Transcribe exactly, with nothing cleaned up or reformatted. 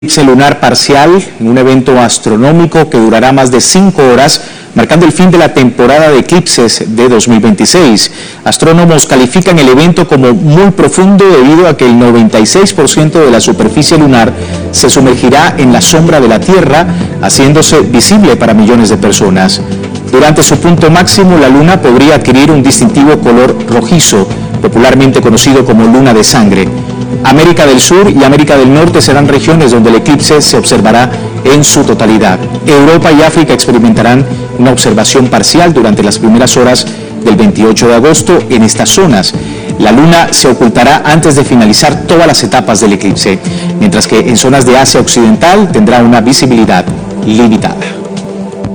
Eclipse lunar parcial, un evento astronómico que durará más de cinco horas, marcando el fin de la temporada de eclipses de dos mil veintiséis. Astrónomos califican el evento como muy profundo debido a que el noventa y seis por ciento de la superficie lunar se sumergirá en la sombra de la Tierra, haciéndose visible para millones de personas. Durante su punto máximo, la luna podría adquirir un distintivo color rojizo, popularmente conocido como luna de sangre. América del Sur y América del Norte serán regiones donde el eclipse se observará en su totalidad. Europa y África experimentarán una observación parcial durante las primeras horas del veintiocho de agosto en estas zonas. La luna se ocultará antes de finalizar todas las etapas del eclipse, mientras que en zonas de Asia Occidental tendrá una visibilidad limitada.